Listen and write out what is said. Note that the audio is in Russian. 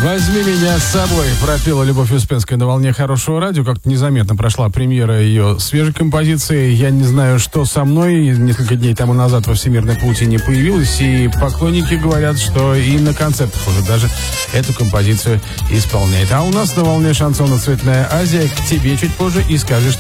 «Возьми меня с собой», пропела Любовь Успенская на волне хорошего радио. Как-то незаметно прошла премьера ее свежей композиции «Я не знаю, что со мной». Несколько дней тому назад во всемирной паутине появилась, и поклонники говорят, что и на концертах уже даже эту композицию исполняет. А у нас на волне шансона «Цветная Азия» к тебе чуть позже и скажешь,